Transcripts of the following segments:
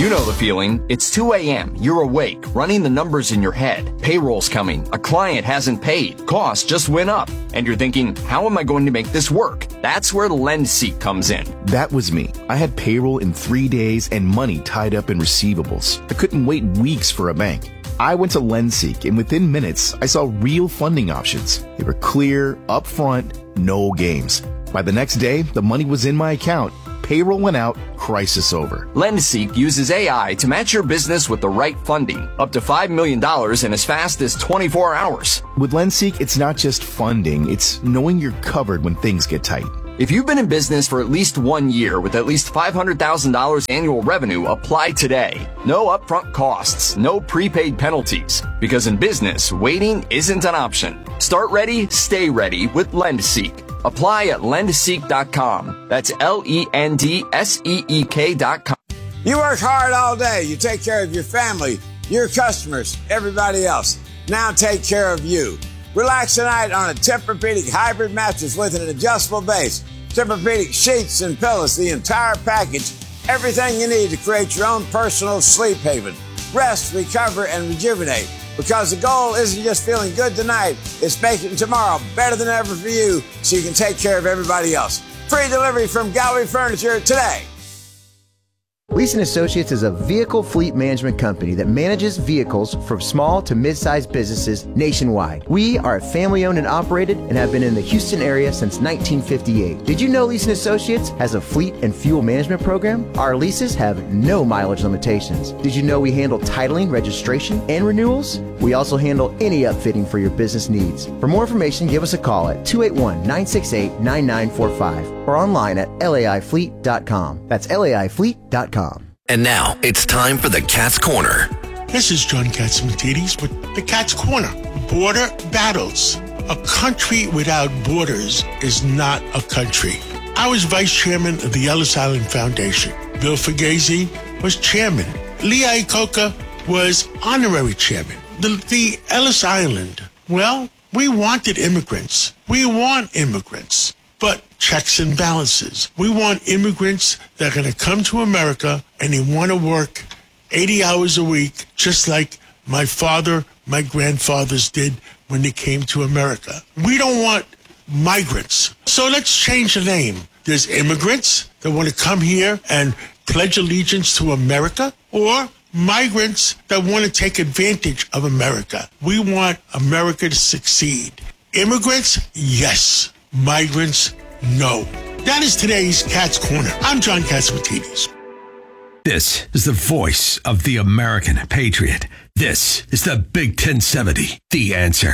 You know the feeling. It's 2 a.m. You're awake, running the numbers in your head. Payroll's coming. A client hasn't paid. Costs just went up. And you're thinking, how am I going to make this work? That's where LendSeek comes in. That was me. I had payroll in 3 days and money tied up in receivables. I couldn't wait weeks for a bank. I went to LendSeek, and within minutes, I saw real funding options. They were clear, upfront, no games. By the next day, the money was in my account. Payroll went out, crisis over. LendSeek uses AI to match your business with the right funding, up to $5 million in as fast as 24 hours. With LendSeek, it's not just funding, it's knowing you're covered when things get tight. If you've been in business for at least 1 year with at least $500,000 annual revenue, apply today. No upfront costs, no prepaid penalties. Because in business, waiting isn't an option. Start ready, stay ready with LendSeek. Apply at lendseek.com. That's LENDSEEK.com. You work hard all day. You take care of your family, your customers, everybody else. Now take care of you. Relax tonight on a Tempur-Pedic hybrid mattress with an adjustable base. Tempur-Pedic sheets and pillows, the entire package. Everything you need to create your own personal sleep haven. Rest, recover, and rejuvenate. Because the goal isn't just feeling good tonight, it's making tomorrow better than ever for you so you can take care of everybody else. Free delivery from Gallery Furniture today. Leeson Associates is a vehicle fleet management company that manages vehicles for small to mid-sized businesses nationwide. We are family-owned and operated and have been in the Houston area since 1958. Did you know Leeson Associates has a fleet and fuel management program? Our leases have no mileage limitations. Did you know we handle titling, registration, and renewals? We also handle any upfitting for your business needs. For more information, give us a call at 281-968-9945 or online at laifleet.com. That's laifleet.com. And now it's time for the Cat's Corner. This is John Catsimatidis with the Cat's Corner. Border battles. A country without borders is not a country. I was vice chairman of the Ellis Island Foundation. Bill Fugazi was chairman. Lee Iacocca was honorary chairman. The Ellis Island, well, we wanted immigrants. We want immigrants. But checks and balances. We want immigrants that are going to come to America and they want to work 80 hours a week, just like my father, my grandfathers did when they came to America. We don't want migrants. So let's change the name. There's immigrants that want to come here and pledge allegiance to America, or migrants that want to take advantage of America. We want America to succeed. Immigrants, yes. Migrants, no. That is today's Cat's Corner. I'm John Catsimatidis. This is the voice of the American patriot. This is the Big 1070, The Answer.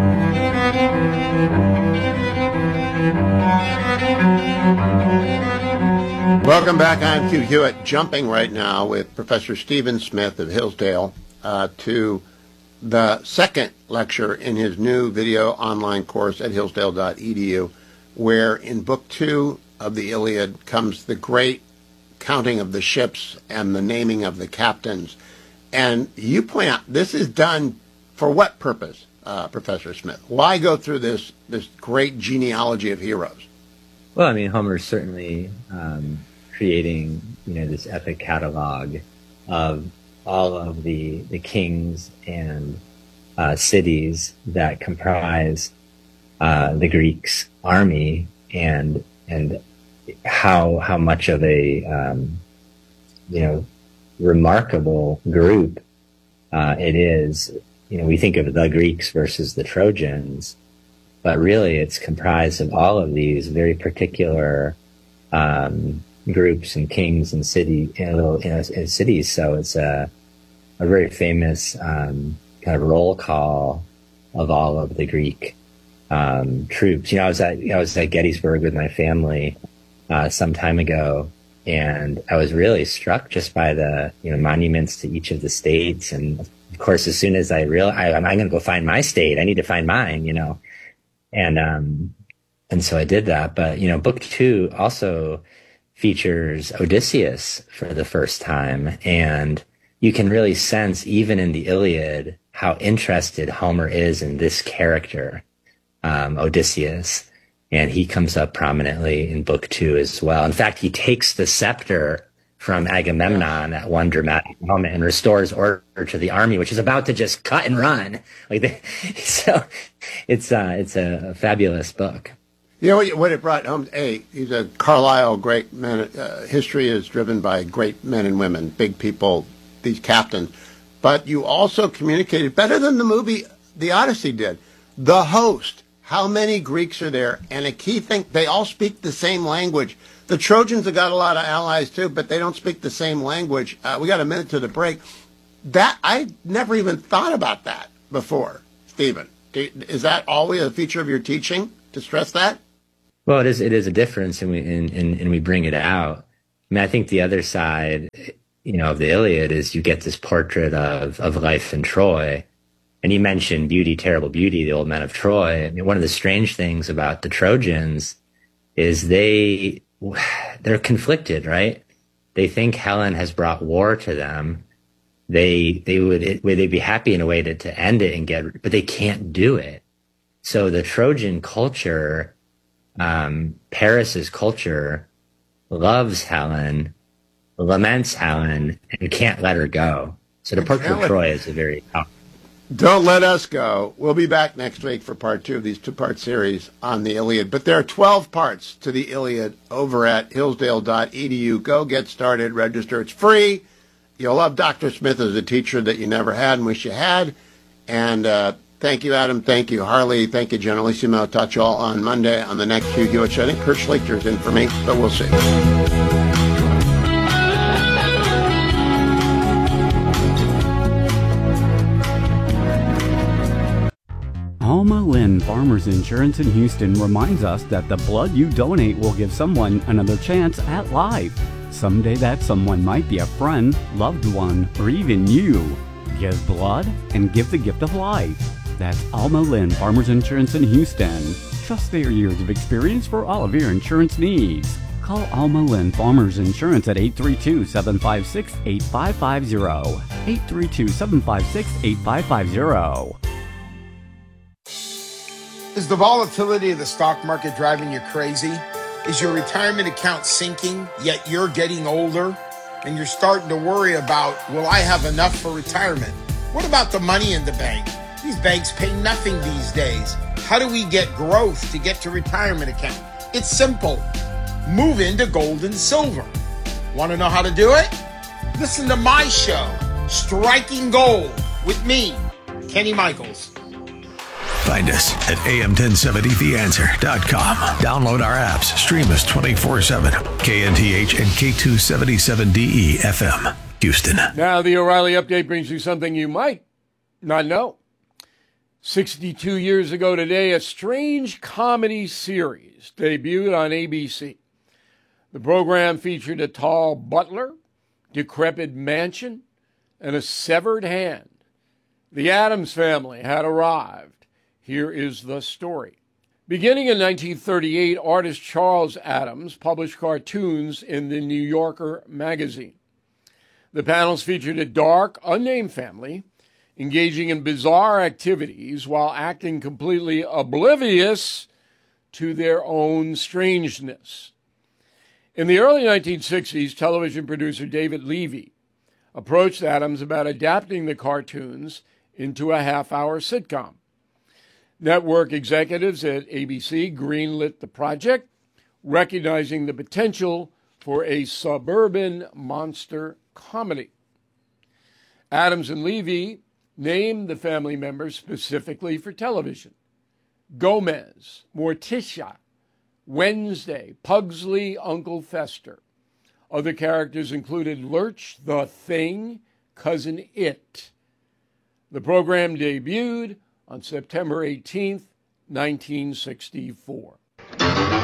Welcome back. I'm Hugh Hewitt, jumping right now with Professor Stephen Smith of Hillsdale to the second lecture in his new video online course at hillsdale.edu, where in Book 2 of the Iliad comes the great counting of the ships and the naming of the captains. And you point out this is done for what purpose, Professor Smith? Why go through this great genealogy of heroes? Well, I mean, Homer's certainly creating, this epic catalog of all of the kings and cities that comprise the Greeks' army, and how much of a remarkable group it is. We think of the Greeks versus the Trojans, but really it's comprised of all of these very particular groups and kings and cities. So it's a very famous kind of roll call of all of the Greek troops. I was at Gettysburg with my family some time ago, and I was really struck just by the monuments to each of the states. And of course, as soon as I realized I'm going to go find my state, I need to find mine, and so I did that. But Book 2 also features Odysseus for the first time, and you can really sense, even in the Iliad, how interested Homer is in this character, Odysseus. And he comes up prominently in Book 2 as well. In fact, he takes the scepter from Agamemnon at one dramatic moment and restores order to the army, which is about to just cut and run. So it's a fabulous book. You know what it brought home? He's a Carlyle great man. History is driven by great men and women, big people, these captains. But you also communicated better than the movie The Odyssey did. The host, how many Greeks are there? And a key thing, they all speak the same language. The Trojans have got a lot of allies too, but they don't speak the same language. We got a minute to the break. That I never even thought about that before, Stephen. Is that always a feature of your teaching to stress that? Well, it is a difference, and we bring it out. I mean, I think the other side, of the Iliad is you get this portrait of life in Troy. And you mentioned Beauty, Terrible Beauty, the old men of Troy. I mean, one of the strange things about the Trojans is they're conflicted, right? They think Helen has brought war to them. They'd be happy in a way to end it but they can't do it. So the Trojan culture, Paris's culture, loves Helen, laments Helen, and can't let her go. So the portrait of Troy is a very Don't let us go. We'll be back next week for part 2 of these 2-part series on the Iliad. But there are 12 parts to the Iliad over at hillsdale.edu. Go get started. Register. It's free. You'll love Dr. Smith as a teacher that you never had and wish you had. And thank you, Adam. Thank you, Harley. Thank you, Generalissimo. I'll talk to you all on Monday on the next Hugh Hewitt Show. I think Kurt Schlichter's in for me, but we'll see. Alma Lynn Farmers Insurance in Houston reminds us that the blood you donate will give someone another chance at life. Someday that someone might be a friend, loved one, or even you. Give blood and give the gift of life. That's Alma Lynn Farmers Insurance in Houston. Trust their years of experience for all of your insurance needs. Call Alma Lynn Farmers Insurance at 832-756-8550. 832-756-8550. Is the volatility of the stock market driving you crazy? Is your retirement account sinking, yet you're getting older? And you're starting to worry about, will I have enough for retirement? What about the money in the bank? These banks pay nothing these days. How do we get growth to get to retirement account? It's simple. Move into gold and silver. Want to know how to do it? Listen to my show, Striking Gold, with me, Kenny Michaels. Find us at am1070theanswer.com. Download our apps. Stream us 24/7. KNTH and K277DE FM, Houston. Now the O'Reilly Update brings you something you might not know. 62 years ago today, a strange comedy series debuted on ABC. The program featured a tall butler, decrepit mansion, and a severed hand. The Addams Family had arrived. Here is the story. Beginning in 1938, artist Charles Addams published cartoons in the New Yorker magazine. The panels featured a dark, unnamed family engaging in bizarre activities while acting completely oblivious to their own strangeness. In the early 1960s, television producer David Levy approached Addams about adapting the cartoons into a half-hour sitcom. Network executives at ABC greenlit the project, recognizing the potential for a suburban monster comedy. Addams and Levy named the family members specifically for television: Gomez, Morticia, Wednesday, Pugsley, Uncle Fester. Other characters included Lurch, the Thing, Cousin It. The program debuted on September 18th, 1964.